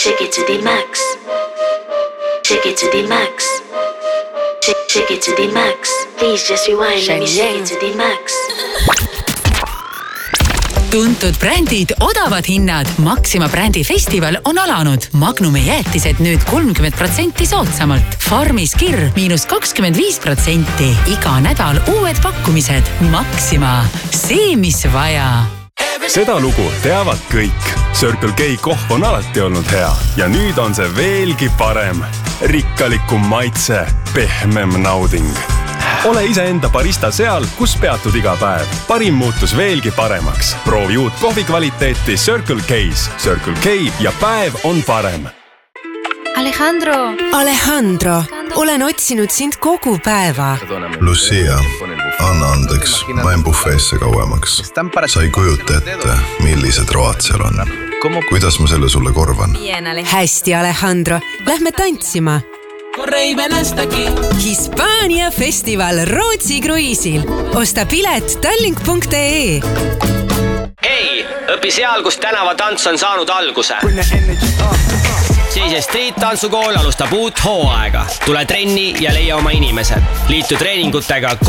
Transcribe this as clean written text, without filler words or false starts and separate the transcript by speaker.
Speaker 1: Shake it to the max. Shake it to the max. Shake it to the max. Please just rewind, let me shake it to the max.
Speaker 2: Tuntud brändid, odavad hinnad. Maxima brändi festival on alanud. Magnumi jäätised nüüd 30% soodsamalt. Farmis kirr -25%. Iga nädal uued pakkumised. Maxima. See, mis vaja.
Speaker 3: Seda lugu teavad kõik. Circle K kohv on alati olnud hea ja nüüd on see veelgi parem. Rikkalikum maitse, pehmem nauding. Ole iseenda barista seal, kus peatud iga päev. Parim muutus veelgi paremaks. Proovi uut kohvi kvaliteeti Circle K's. Circle K ja päev on parem.
Speaker 4: Alejandro, olen otsinud sind kogu päeva.
Speaker 5: Lucia, anna andeks, ma jäin bufeesse kauemaks. Sa ei kujuta ette, millised road seal on. Kuidas ma selle sulle korvan?
Speaker 4: Hästi, Alejandro, lähme tantsima. Hispaania festival Rootsi kruiisil. Osta pilet tallink.ee.
Speaker 6: Hei, õpi seal, kus tänavatants on saanud alguse. Seise Street Tantsukool alustab uut hooaega. Tule trenni ja leia oma inimesed. Liitu treeningutega